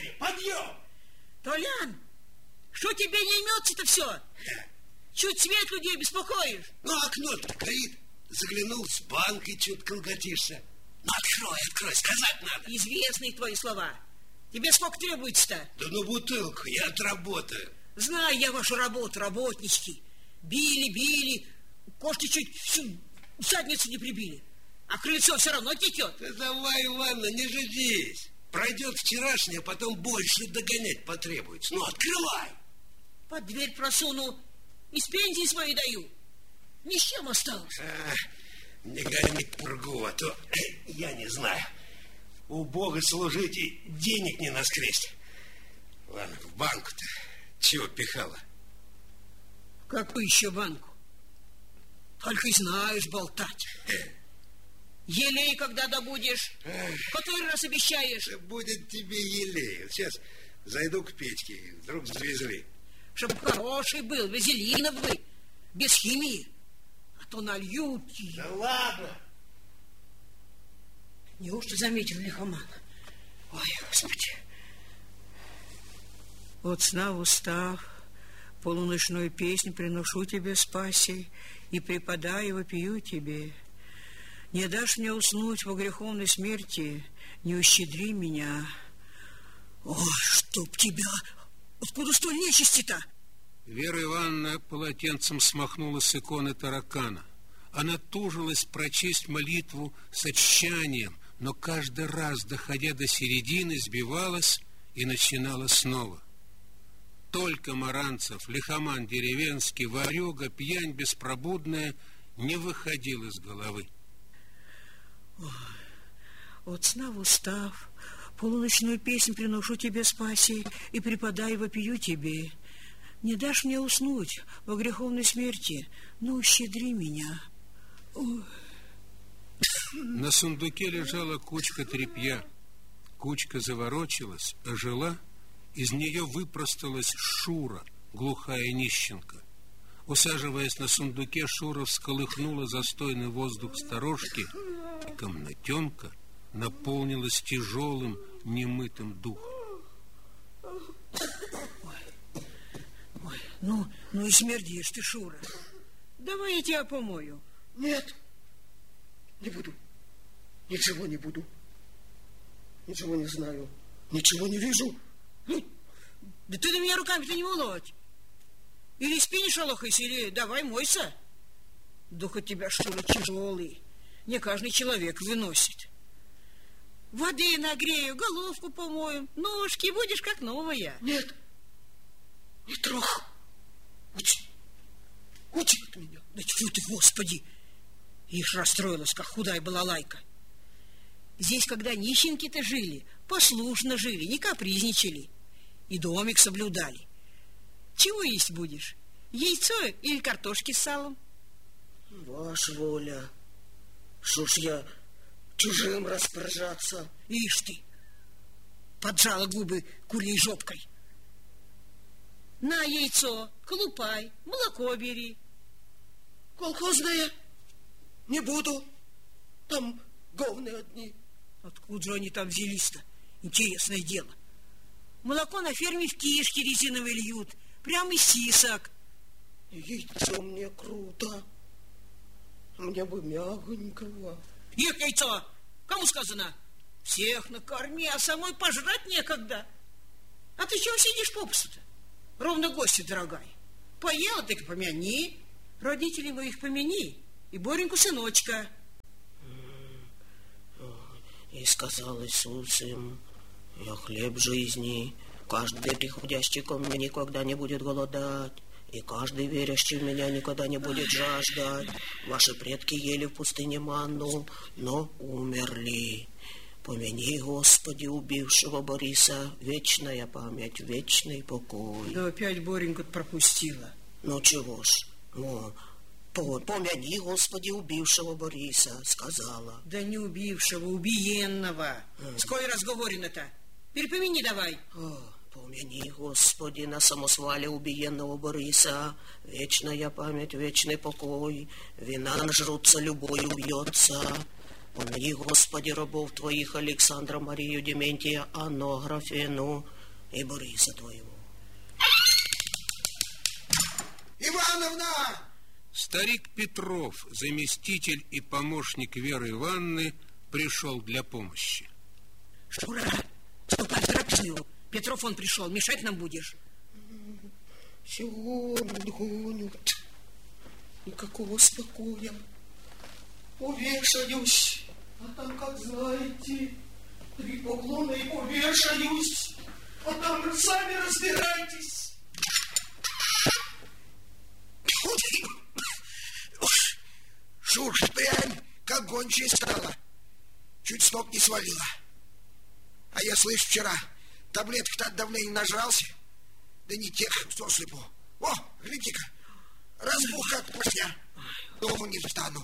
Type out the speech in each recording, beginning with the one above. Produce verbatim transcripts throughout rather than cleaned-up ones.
мне, подъем! Толян, что тебе не имется-то все? Ха. Чуть свет людей беспокоишь. Ну, окно-то горит. Заглянул с банкой, чуть колготишься. Ну, открой, открой, сказать надо. Известные твои слова. Тебе сколько требуется-то? Да ну бутылку, я отработаю. Знаю я вашу работу, работнички. Били, били. Кошки чуть всю задницу не прибили. А крыльцо все равно текет. Да давай, Ивановна, не ждись. Пройдет вчерашнее, потом больше догонять потребуется. Ну, открывай. Под дверь просуну, из пенсии своей даю. Ни с чем осталось. А, не гони пургу, а то я не знаю. У Бога служить и денег не наскресть. Ладно, в банку-то чего пихала? Какую еще банку? Только и знаешь болтать. Елей когда добудешь? Который раз обещаешь? Да будет тебе елей. Сейчас зайду к Петьке, вдруг завезли. Чтоб хороший был, вазелиновый, без химии. А то нальют. Да ладно. Неужто заметил лихоман? Ой, Господи. От сна устав, полуночную песню приношу тебе, Спасий, и преподаю, вопию тебе. Не дашь мне уснуть во греховной смерти, не ущедри меня. Ой, чтоб тебя! Откуда столь нечисти-то? Вера Ивановна полотенцем смахнула с иконы таракана. Она тужилась прочесть молитву с отчаянием, но каждый раз, доходя до середины, сбивалась и начинала снова. Только Маранцев, лихоман деревенский, ворюга, пьянь беспробудная, не выходил из головы. Ой, от сна в устав, полуночную песнь приношу тебе, Спасий, и преподаю, вопию тебе. Не дашь мне уснуть во греховной смерти, ну, щедри меня. Ой. На сундуке лежала кучка тряпья. Кучка заворочилась, ожила. Из нее выпросталась Шура, глухая нищенка. Усаживаясь на сундуке, Шура всколыхнула застойный воздух сторожки, и комнатенка наполнилась тяжелым, немытым духом. Ой, ой, ну, ну и смердишь ты, Шура. Давай я тебя помою. Нет, не буду. Ничего не буду. Ничего не знаю. Ничего не вижу. Да ты на меня руками-то не молоть. Или спи не шалохайся, или давай мойся. Дух от тебя, Шура, тяжелый. Не каждый человек выносит. Воды нагрею, головку помою, ножки, будешь как новая. Нет, не трогай. Учи, учи от меня. Да тьфу ты, Господи! Ишь расстроилась, как худая балалайка. Здесь, когда нищенки-то жили, послушно жили, не капризничали. И домик соблюдали. Чего есть будешь? Яйцо или картошки с салом? Ваша воля. Что ж я чужим распоряжаться? Ишь ты, поджала губы курьей жопкой. На яйцо, колупай, молоко бери. Колхозное? Не буду. Там говны одни. Откуда же они там взялись-то? Интересное дело. Молоко на ферме в кишки резиновые льют, прямо из сисок. Яйцо мне круто. Мне бы мягонького. Их яйцо! Кому сказано? Всех накорми, а самой пожрать некогда. А ты чего сидишь попусту-то? Ровно гостья, дорогая. Поела, так и помяни. Родителей моих помяни. И Бореньку сыночка. И сказал Иисус им: я хлеб жизни. Каждый приходящий ко мне никогда не будет голодать, и каждый верящий в меня никогда не будет жаждать. Ваши предки ели в пустыне манну, но умерли. Помяни, Господи, убившего Бориса, вечная память, вечный покой. Да опять Бореньку пропустила. Ну чего ж, ну, помяни, Господи, убившего Бориса, сказала. Да не убившего, убиенного. Mm. Сколько раз говорено-то? Перепомяни давай. О, помяни, Господи, на самосвале убиенного Бориса, вечная память, вечный покой. Вина нажрутся, любой убьется. Помяни, Господи, рабов Твоих Александра, Марию, Дементия, Анну, Аграфену, и Бориса твоего. Ивановна! Старик Петров, заместитель и помощник Веры Ивановны, пришел для помощи. Шура, ступай в трапезную. Петров он пришел, мешать нам будешь. Сегодня гонят. Никакого спокоя. Повешаюсь. А там, как знаете, три поклона и повешаюсь. А там сами разбирайтесь. Шурша прям как гончая стала. Чуть с ног не свалила. А я, слышь, вчера таблеток-то от давления нажрался. Да не тех, сослепу. О, гляди-ка, разбух как пусня. Дому не встану.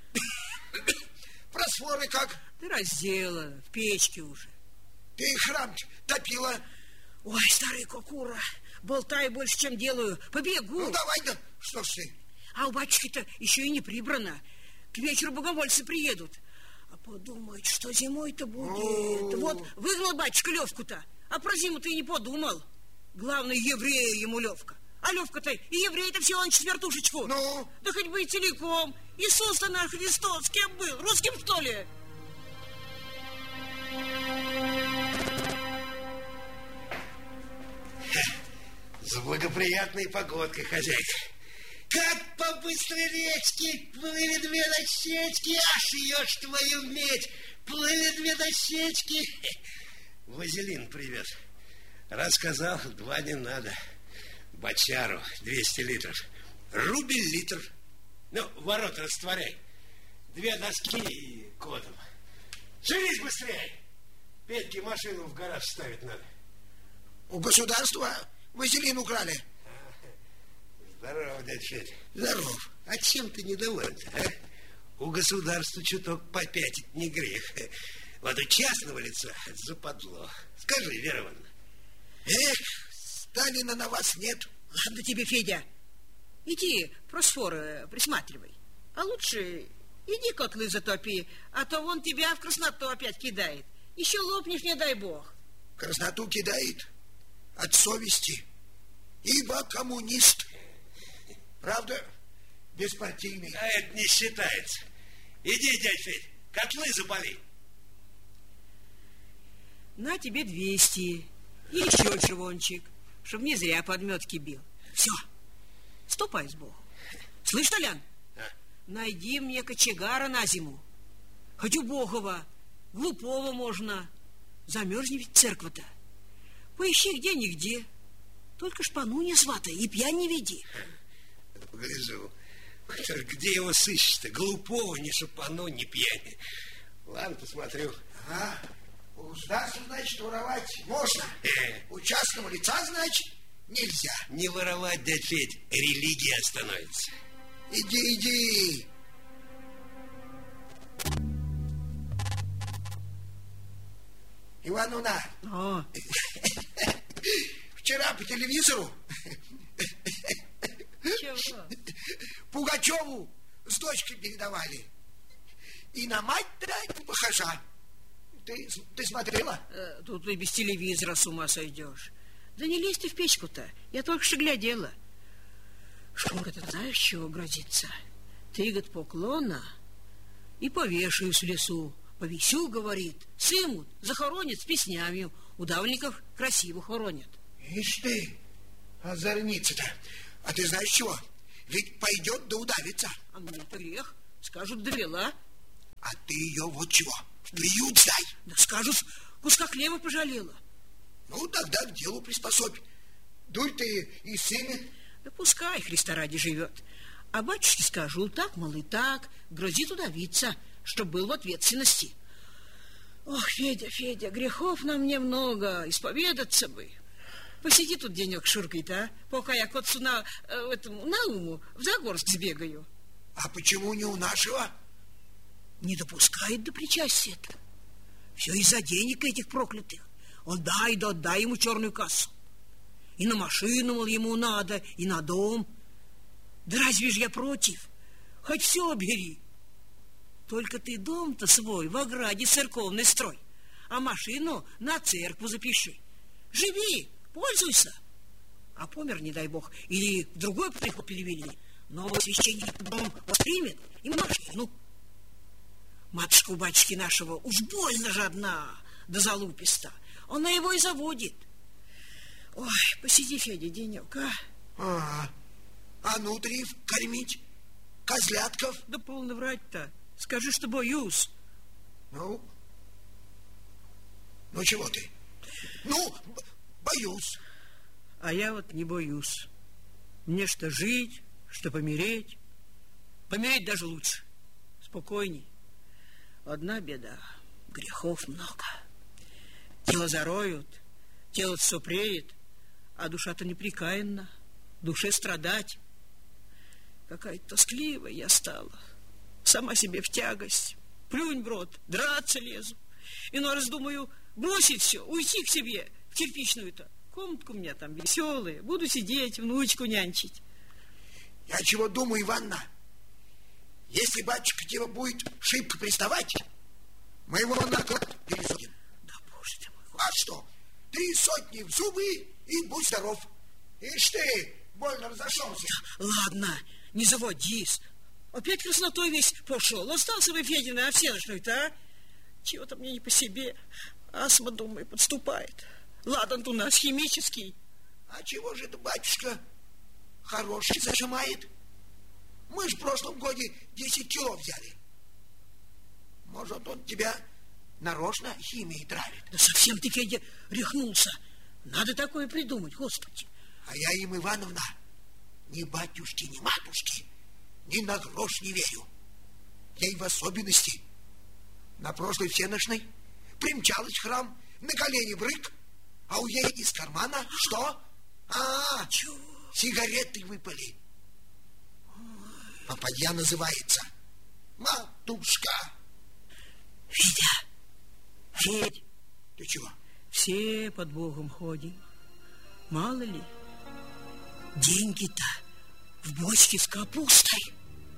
Просфоры как? Ты раздела, в печке уже. Ты храм топила. Ой, старый кокура, болтаю больше, чем делаю. Побегу. Ну, давай, да, что ж ты? А у батюшки-то еще и не прибрано. К вечеру богомольцы приедут. А подумать, что зимой-то будет. О-о-о. Вот выгнал батюшка Левку-то, а про зиму-то и не подумал. Главное, еврея ему Левка. А Левка-то и еврей-то всего на четвертушечку. Ну? Да хоть бы и целиком. Иисус-то наш Христос кем был? Русским, что ли? С благоприятной погодкой, хозяйка. Как по быстрой речке плыли две дощечки, аж ешь твою медь, плыли две дощечки. Вазелин привез. Рассказал, два не надо. Бочару двести литров. Рубль литр. Ну, ворот растворяй. Две доски и кодом. Шевелись быстрее. Петьке машину в гараж ставить надо. У государства вазелин украли. Здорово, дядя Федя. Здоров. А чем ты недоволен, а? У государства чуток попятить не грех. Вот у частного лица западло. Скажи, Вера Ивановна. Эх, Сталина на вас нет. Ладно тебе, Федя. Иди, просфоры присматривай. А лучше иди котлы затопи, а то вон тебя в красноту опять кидает. Еще лопнешь, не дай бог. Красноту кидает от совести, ибо коммунист. Правда, беспартийный. А это не считается. Иди, дядя Федя, котлы запали. На тебе двести. И еще чевончик, чтоб не зря подметки бил. Все, ступай с Богом. Слышь, Толян, а? Найди мне кочегара на зиму. Хоть убогого, глупого можно. Замерзнет ведь церковь-то. Поищи где-нигде. Только шпану не сватай и пьянь не веди. Гляжу. Где его сыщешь-то? Глупого, ни шапану, ни пьяни. Ладно, посмотрю. Ага. У государства, значит, воровать можно. У частного лица, значит, нельзя. Не воровать, дядь Федь, религия остановится. Иди, иди. Ивановна. А? Вчера по телевизору Чего? Пугачеву с дочкой передавали. И на мать-то не похожа. Ты, ты смотрела? Э, тут и без телевизора с ума сойдешь. Да не лезь ты в печку-то. Я только что глядела. Шурка, ты знаешь, чего грозится? Ты, говорит, поклона и повешаюсь в лесу. Повесю, говорит, сымут, захоронят с песнями. Удавников красиво хоронят. Ишь ты, озорница-то. А ты знаешь чего? Ведь пойдет да удавится. А мне-то грех. Скажут, довела. А ты ее вот чего? В приют сдай. Да скажут, куска хлеба пожалела. Ну, тогда к делу приспособь. Дуй ты и сымет. Да пускай Христа ради живет. А батюшке скажу, так, мол, и так, грозит удавиться, чтоб был в ответственности. Ох, Федя, Федя, грехов на мне много, исповедаться бы. Посиди тут денек Шуркой-то, а? Пока я к отцу на, э, этому, на уму в Загорск сбегаю. А почему не у нашего? Не допускает до причастия-то. Все из-за денег этих проклятых. Он дай да отдай ему черную кассу. И на машину, мол, ему надо, и на дом. Да разве ж я против? Хоть все бери. Только ты дом-то свой в ограде церковный строй, а машину на церкву запиши. живи, пользуйся. А помер, не дай бог, или в другой приход перевели, новый священник дом воспримет и матушки, ну. Матушка у батюшки нашего уж больно жадна да залуписта. Она его и заводит. Ой, посиди, Федя, денек, а? А, а внутри кормить козлятков? Да полно врать-то. Скажи, что боюсь. Ну, ну чего ты? Ну, боюсь. А я вот не боюсь. Мне что жить, что помереть. Помереть даже лучше. Спокойней. Одна беда. Грехов много. Тело зароют, тело сопреет, а душа-то непрекаянна. Душе страдать. Какая-то тоскливая я стала. Сама себе в тягость. Плюнь в рот, драться лезу. Иной раз думаю, бросить все, уйти к себе в кирпичную-то. Комнатка у меня там веселая. Буду сидеть, внучку нянчить. Я чего думаю, Иванна? Если батюшка тебе будет шибко приставать, мы его на клад пересудим. Да, боже ты мой. А что? Три сотни в зубы и будь здоров. Ишь ты, больно разошелся. Ладно, не заводись. Опять краснотой весь пошел. Остался бы Федина овсяночной-то, а? Чего-то мне не по себе. Астма, думаю, подступает. Ладан-то у нас химический. А чего же это батюшка хороший зажимает? Мы ж в прошлом годе десять кило взяли. Может, он тебя нарочно химией травит? Да совсем ты, Федя, рехнулся. Надо такое придумать, Господи. А я им, Ивановна, ни батюшки, ни матушки, ни на грош не верю. Ей в особенности. На прошлой всеношной примчалась в храм, на колени брык, а у ей из кармана что? А, Чего? Сигареты выпали. Попадья называется. Матушка. Федя, Федь, Ты чего? все под Богом ходим. Мало ли, деньги-то в бочке с капустой.